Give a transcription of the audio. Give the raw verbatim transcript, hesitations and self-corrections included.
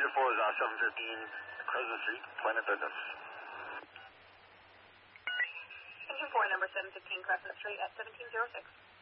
Station four is uh, seven fifteen Crescent Street, Planet Fitness. Engine four, number seven fifteen Crescent Street at seventeen oh six.